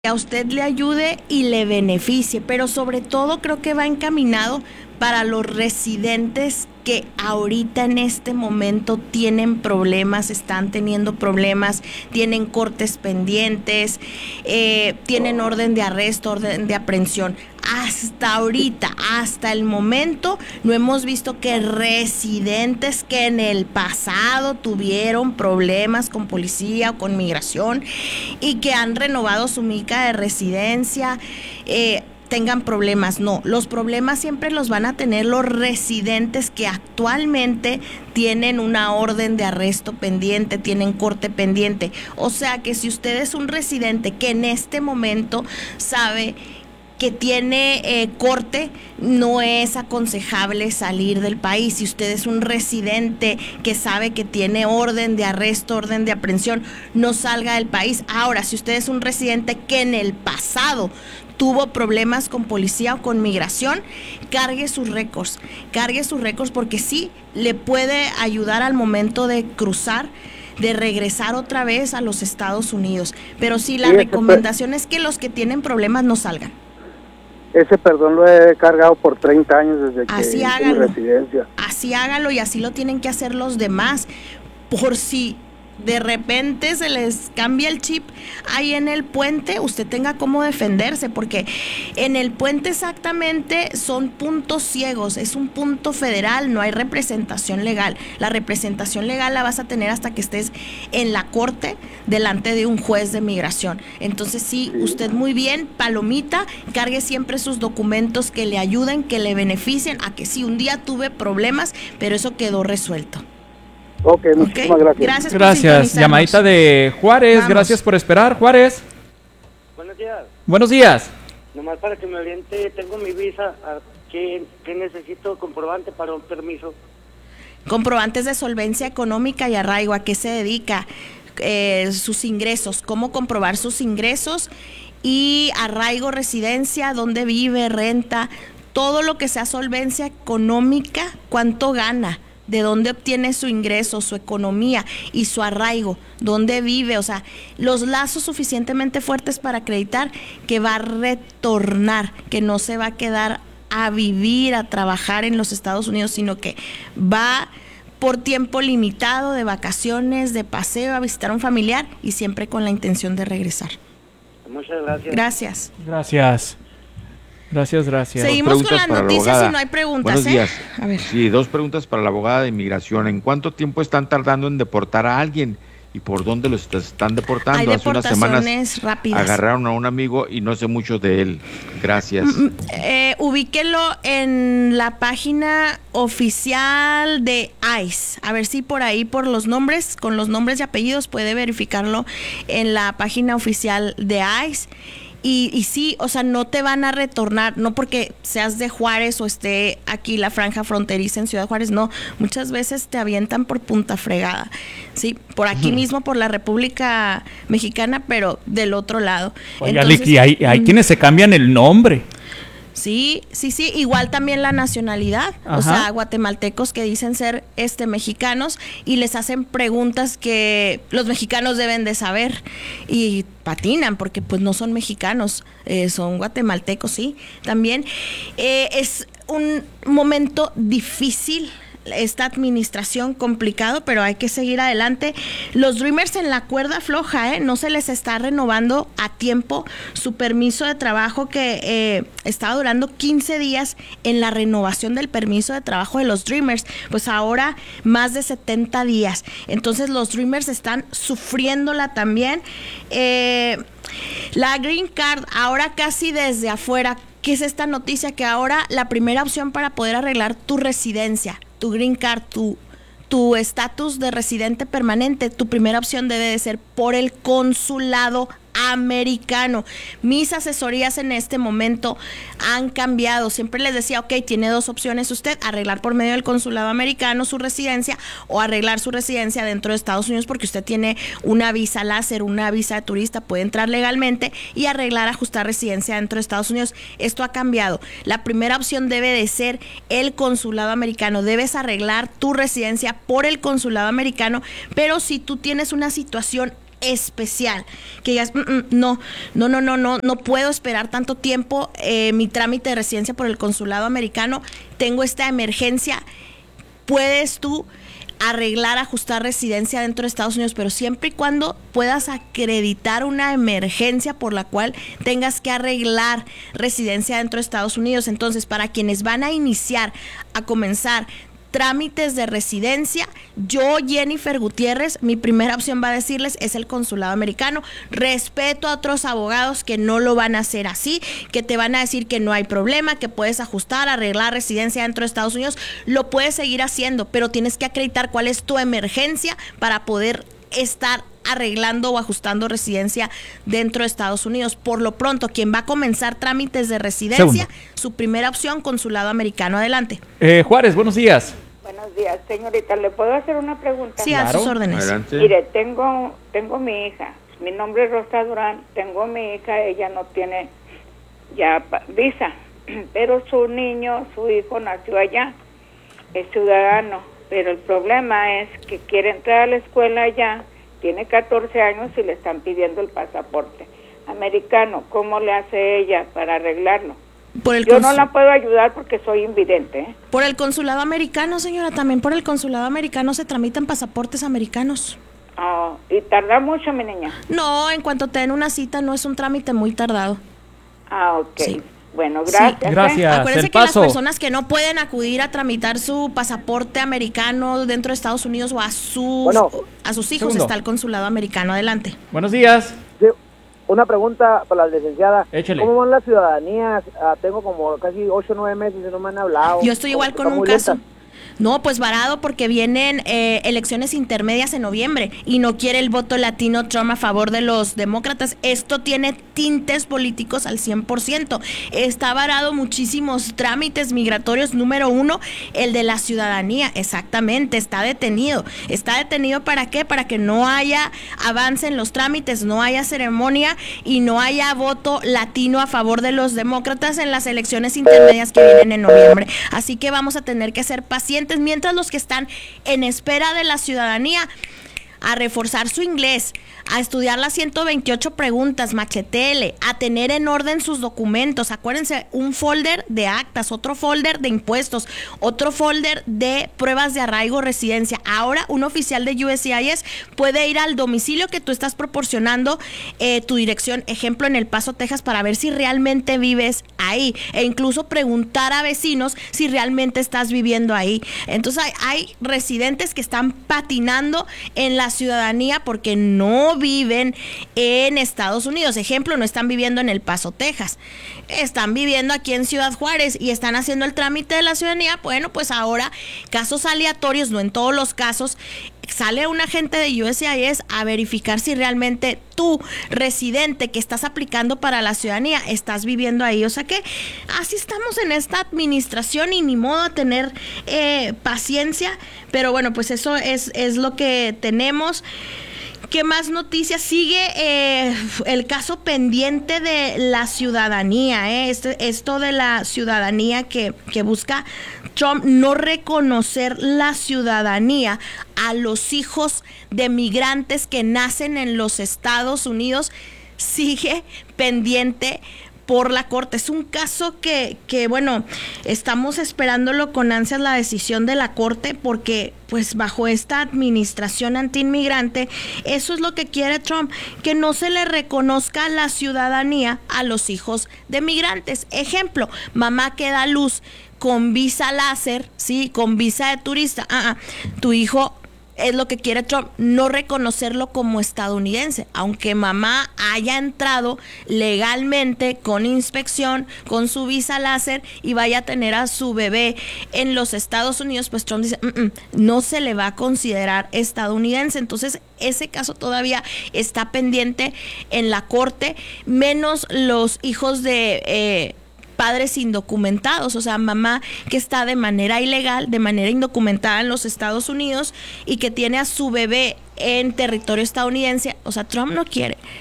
a usted le ayude y le beneficie, pero sobre todo creo que va encaminado para los residentes que ahorita en este momento tienen problemas, están teniendo problemas, tienen cortes pendientes, tienen orden de arresto, orden de aprehensión. Hasta ahorita, hasta el momento, no hemos visto que residentes que en el pasado tuvieron problemas con policía o con migración y que han renovado su mica de residencia, tengan problemas. No, los problemas siempre los van a tener los residentes que actualmente tienen una orden de arresto pendiente, tienen corte pendiente. O sea que si usted es un residente que en este momento sabe que tiene corte, no es aconsejable salir del país. Si usted es un residente que sabe que tiene orden de arresto, orden de aprehensión, no salga del país. Ahora, si usted es un residente que en el pasado tuvo problemas con policía o con migración, cargue sus récords porque sí le puede ayudar al momento de cruzar, de regresar otra vez a los Estados Unidos. Pero sí, la recomendación es que los que tienen problemas no salgan. Ese perdón lo he cargado por 30 años desde que hice mi residencia. Así hágalo y así lo tienen que hacer los demás. Por si de repente se les cambia el chip ahí en el puente, usted tenga cómo defenderse, porque en el puente exactamente son puntos ciegos, es un punto federal, no hay representación legal. La representación legal la vas a tener hasta que estés en la corte delante de un juez de migración. Entonces sí, usted muy bien, palomita, cargue siempre sus documentos que le ayuden, que le beneficien, a que sí, un día tuve problemas, pero eso quedó resuelto. Ok, muchísimas gracias. Gracias. Llamadita de Juárez. Vamos. Gracias por esperar, Juárez. Buenos días. Buenos días. Nomás para que me oriente, tengo mi visa. ¿Qué necesito? ¿Comprobante para un permiso? Comprobantes de solvencia económica y arraigo. ¿A qué se dedica? Sus ingresos. ¿Cómo comprobar sus ingresos? Y arraigo, residencia, dónde vive, renta. Todo lo que sea solvencia económica, cuánto gana, de dónde obtiene su ingreso, su economía y su arraigo, dónde vive, o sea, los lazos suficientemente fuertes para acreditar que va a retornar, que no se va a quedar a vivir, a trabajar en los Estados Unidos, sino que va por tiempo limitado, de vacaciones, de paseo, a visitar a un familiar y siempre con la intención de regresar. Muchas gracias. Gracias. Gracias. Seguimos con las noticias y no hay preguntas. Buenos días. A ver. Sí, 2 preguntas para la abogada de inmigración. ¿En cuánto tiempo están tardando en deportar a alguien? ¿Y por dónde los están deportando? Hay Hace unas semanas rápidas. Agarraron a un amigo y no sé mucho de él. Gracias. Ubíquelo en la página oficial de ICE. A ver si por ahí, por los nombres, con los nombres y apellidos, puede verificarlo en la página oficial de ICE. Y sí, o sea, no te van a retornar, no porque seas de Juárez o esté aquí la franja fronteriza en Ciudad Juárez, no, muchas veces te avientan por punta fregada, sí, por aquí mismo, por la República Mexicana, pero del otro lado. Oye, entonces, y hay quienes se cambian el nombre. Sí, igual también la nacionalidad. Ajá. O sea, guatemaltecos que dicen ser mexicanos y les hacen preguntas que los mexicanos deben de saber y patinan porque pues no son mexicanos, son guatemaltecos, sí, también. Es un momento difícil esta administración, complicado, pero hay que seguir adelante. Los Dreamers en la cuerda floja, no se les está renovando a tiempo su permiso de trabajo que estaba durando 15 días en la renovación del permiso de trabajo de los Dreamers, pues ahora más de 70 días. Entonces los Dreamers están sufriéndola también. La Green Card, ahora casi desde afuera. ¿Qué es esta noticia? Que ahora la primera opción para poder arreglar tu residencia, tu Green Card, tu estatus de residente permanente, tu primera opción debe de ser por el consulado americano. Mis asesorías en este momento han cambiado. Siempre les decía, ok, tiene 2 opciones usted: arreglar por medio del consulado americano su residencia o arreglar su residencia dentro de Estados Unidos porque usted tiene una visa láser, una visa de turista, puede entrar legalmente y arreglar, ajustar residencia dentro de Estados Unidos. Esto ha cambiado. La primera opción debe de ser el consulado americano. Debes arreglar tu residencia por el consulado americano, pero si tú tienes una situación especial, que digas, no puedo esperar tanto tiempo mi trámite de residencia por el consulado americano, tengo esta emergencia, puedes tú arreglar, ajustar residencia dentro de Estados Unidos, pero siempre y cuando puedas acreditar una emergencia por la cual tengas que arreglar residencia dentro de Estados Unidos. Entonces, para quienes van a iniciar, a comenzar trámites de residencia, yo, Jennifer Gutiérrez, mi primera opción va a decirles es el consulado americano. Respeto a otros abogados que no lo van a hacer así, que te van a decir que no hay problema, que puedes ajustar, arreglar residencia dentro de Estados Unidos, lo puedes seguir haciendo, pero tienes que acreditar cuál es tu emergencia para poder estar arreglando o ajustando residencia dentro de Estados Unidos. Por lo pronto, quien va a comenzar trámites de residencia, su primera opción, consulado americano. Adelante. Juárez, buenos días. Buenos días, señorita. ¿Le puedo hacer una pregunta? Sí, a sus órdenes. Adelante. Mire, tengo mi hija. Mi nombre es Rosa Durán. Tengo mi hija. Ella no tiene ya visa, pero su hijo nació allá. Es ciudadano. Pero el problema es que quiere entrar a la escuela allá. Tiene 14 años y le están pidiendo el pasaporte americano. ¿Cómo le hace ella para arreglarlo? Yo no la puedo ayudar porque soy invidente, ¿eh? Por el consulado americano, señora, también por el consulado americano se tramitan pasaportes americanos. Oh, ¿y tarda mucho, mi niña? No, en cuanto te den una cita, no es un trámite muy tardado. Ah, ok. Sí. Bueno, gracias. Sí. Gracias. Acuérdense El que las paso. personas que no pueden acudir a tramitar su pasaporte americano dentro de Estados Unidos o a sus hijos, Segundo. está el consulado americano. Adelante. Buenos días. Sí, una pregunta para la licenciada. Échale. ¿Cómo van las ciudadanías? Tengo como casi 8 o 9 meses y no me han hablado. Yo estoy igual con Están un muy caso. lentas. No, pues varado porque vienen elecciones intermedias en noviembre y no quiere el voto latino Trump a favor de los demócratas. Esto tiene tintes políticos al 100%. Está varado muchísimos trámites migratorios. Número 1, el de la ciudadanía. Exactamente, está detenido. ¿Está detenido para qué? Para que no haya avance en los trámites, no haya ceremonia y no haya voto latino a favor de los demócratas en las elecciones intermedias que vienen en noviembre. Así que vamos a tener que ser pacientes mientras los que están en espera de la ciudadanía a reforzar su inglés, a estudiar las 128 preguntas, machetele, a tener en orden sus documentos. Acuérdense, un folder de actas, otro folder de impuestos, otro folder de pruebas de arraigo residencia. Ahora un oficial de USCIS puede ir al domicilio que tú estás proporcionando, tu dirección, ejemplo en El Paso, Texas, para ver si realmente vives ahí e incluso preguntar a vecinos si realmente estás viviendo ahí. Entonces hay residentes que están patinando en la ciudadanía porque no viven en Estados Unidos. Ejemplo, no están viviendo en El Paso, Texas. Están viviendo aquí en Ciudad Juárez y están haciendo el trámite de la ciudadanía. Bueno, pues ahora, casos aleatorios, no en todos los casos, sale un agente de USCIS a verificar si realmente tú, residente que estás aplicando para la ciudadanía, estás viviendo ahí. O sea que así estamos en esta administración y ni modo a tener paciencia. Pero bueno, pues eso es lo que tenemos. ¿Qué más noticias? Sigue el caso pendiente de la ciudadanía, esto de la ciudadanía que busca Trump, no reconocer la ciudadanía a los hijos de migrantes que nacen en los Estados Unidos, sigue pendiente por la corte. Es un caso que bueno, estamos esperándolo con ansias la decisión de la corte porque pues bajo esta administración antiinmigrante, eso es lo que quiere Trump, que no se le reconozca la ciudadanía a los hijos de migrantes. Ejemplo, mamá que da luz con visa láser, sí, con visa de turista, tu hijo, es lo que quiere Trump, no reconocerlo como estadounidense, aunque mamá haya entrado legalmente con inspección, con su visa láser y vaya a tener a su bebé en los Estados Unidos, pues Trump dice, no se le va a considerar estadounidense. Entonces ese caso todavía está pendiente en la corte, menos los hijos de padres indocumentados, o sea, mamá que está de manera ilegal, de manera indocumentada en los Estados Unidos y que tiene a su bebé en territorio estadounidense. O sea, Trump no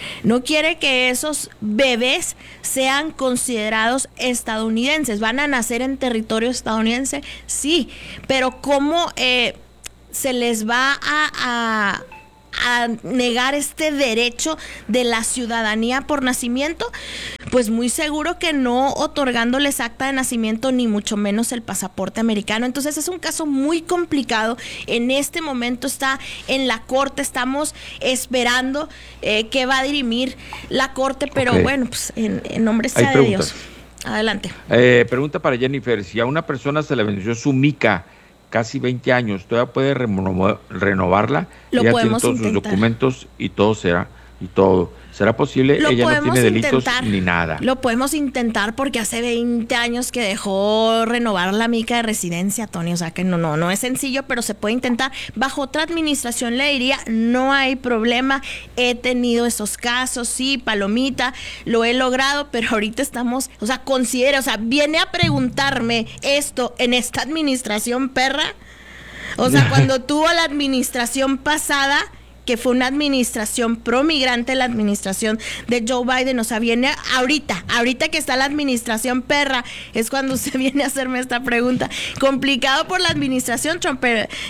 quiere que esos bebés sean considerados estadounidenses. ¿Van a nacer en territorio estadounidense? Sí, pero ¿cómo se les va a a negar este derecho de la ciudadanía por nacimiento, pues muy seguro que no otorgándoles acta de nacimiento ni mucho menos el pasaporte americano. Entonces es un caso muy complicado. En este momento está en la corte, estamos esperando que va a dirimir la corte, pero bueno, pues en nombre sea de Dios. Adelante. Pregunta para Jennifer: si a una persona se le venció su mica casi 20 años, ¿todavía puede renovarla? Lo Ella podemos tiene todos sus intentar. documentos y todo será posible. Lo Ella no podemos tiene delitos intentar. ni nada. Lo podemos intentar porque hace 20 años que dejó renovar la mica de residencia, Tony. O sea que no es sencillo, pero se puede intentar. Bajo otra administración le diría, no hay problema. He tenido esos casos, sí, palomita, lo he logrado, pero ahorita estamos, o sea, viene a preguntarme esto en esta administración, perra. O sea, cuando tuvo la administración pasada, que fue una administración pro-migrante, la administración de Joe Biden, o sea, viene ahorita que está la administración perra, es cuando usted viene a hacerme esta pregunta. Complicado por la administración Trump,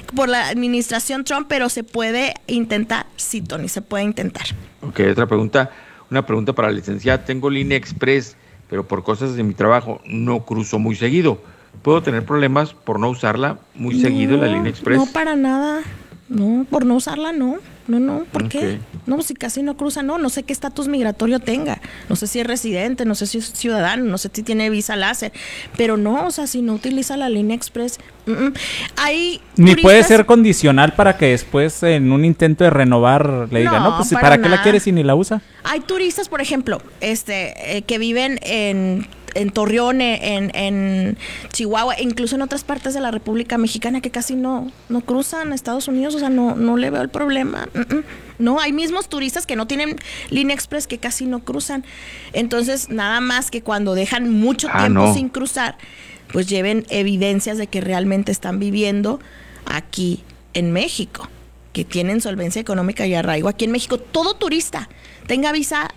pero se puede intentar, sí, Tony, se puede intentar. Ok, una pregunta para la licenciada. Tengo línea express, pero por cosas de mi trabajo no cruzo muy seguido. ¿Puedo tener problemas por no usarla muy seguido, la línea express? No, para nada. No, por no usarla, no, ¿por qué? No, si casi no cruza, no sé qué estatus migratorio tenga, no sé si es residente, no sé si es ciudadano, no sé si tiene visa láser, pero no, o sea, si no utiliza la línea express, hay ni turistas, puede ser condicional para que después en un intento de renovar le digan, no, pues ¿para qué la quieres si ni la usa? Hay turistas, por ejemplo, que viven en Torreón, en Chihuahua, incluso en otras partes de la República Mexicana que casi no cruzan a Estados Unidos, o sea, no le veo el problema. No, hay mismos turistas que no tienen línea express que casi no cruzan. Entonces, nada más que cuando dejan mucho tiempo sin cruzar, pues lleven evidencias de que realmente están viviendo aquí en México, que tienen solvencia económica y arraigo aquí en México. Todo turista, tenga visa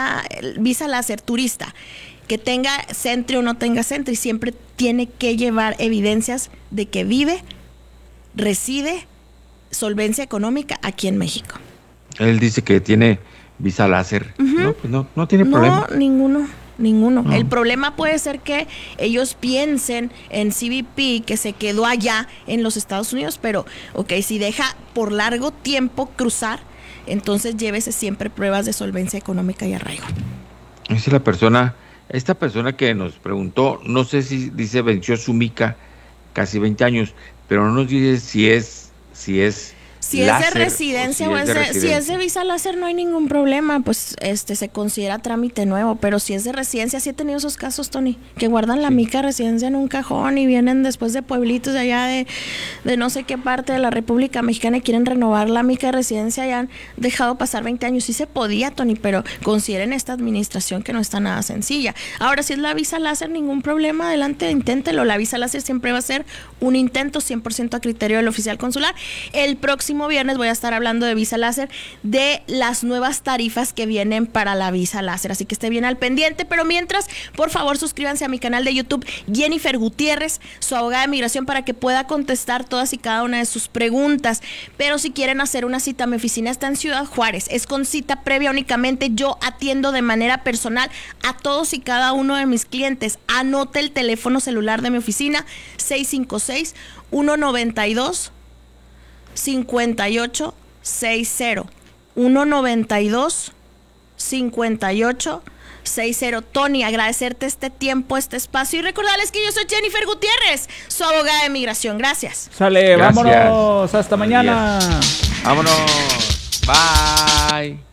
láser, turista, que tenga Sentry o no tenga Sentry, siempre tiene que llevar evidencias de que vive, reside, solvencia económica aquí en México. Él dice que tiene visa láser. No, pues no tiene problema. No, ninguno. No. El problema puede ser que ellos piensen en CBP, que se quedó allá en los Estados Unidos, pero si deja por largo tiempo cruzar, entonces llévese siempre pruebas de solvencia económica y arraigo. Esa es esta persona que nos preguntó, no sé si dice venció su mica casi 20 años, pero no nos dice si es Si es de residencia si es de visa láser no hay ningún problema, pues se considera trámite nuevo, pero si es de residencia, sí he tenido esos casos, Tony, que guardan la mica de residencia en un cajón y vienen después de pueblitos de allá de no sé qué parte de la República Mexicana y quieren renovar la mica de residencia y han dejado pasar 20 años. Sí se podía, Tony, pero consideren esta administración que no está nada sencilla. Ahora, si es la visa láser, ningún problema, adelante, inténtelo. La visa láser siempre va a ser un intento 100% a criterio del oficial consular. El próximo viernes voy a estar hablando de visa láser, de las nuevas tarifas que vienen para la visa láser, así que esté bien al pendiente. Pero mientras, por favor, suscríbanse a mi canal de YouTube, Jennifer Gutiérrez, su abogada de migración, para que pueda contestar todas y cada una de sus preguntas. Pero si quieren hacer una cita, mi oficina está en Ciudad Juárez, es con cita previa únicamente. Yo atiendo de manera personal a todos y cada uno de mis clientes. Anote el teléfono celular de mi oficina, 656-192 5860 192 5860. Tony, agradecerte este tiempo, este espacio y recordarles que yo soy Jennifer Gutiérrez, su abogada de migración. Gracias. Sale, Gracias. vámonos, hasta mañana. Vámonos. Bye.